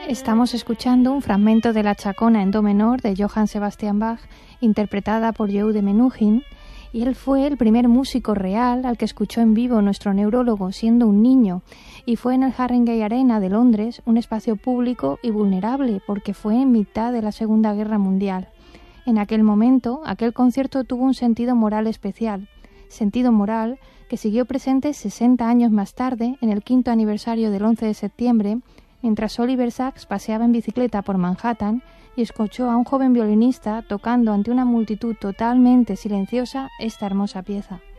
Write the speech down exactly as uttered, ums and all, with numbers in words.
Estamos escuchando un fragmento de la Chacona en do menor de Johann Sebastian Bach, interpretada por Yehuda Menuhin, y él fue el primer músico real al que escuchó en vivo nuestro neurólogo siendo un niño, y fue en el Haringey Arena de Londres, un espacio público y vulnerable porque fue en mitad de la Segunda Guerra Mundial. En aquel momento, aquel concierto tuvo un sentido moral especial, sentido moral que siguió presente sesenta años más tarde, en el quinto aniversario del once de septiembre, mientras Oliver Sacks paseaba en bicicleta por Manhattan y escuchó a un joven violinista tocando ante una multitud totalmente silenciosa esta hermosa pieza.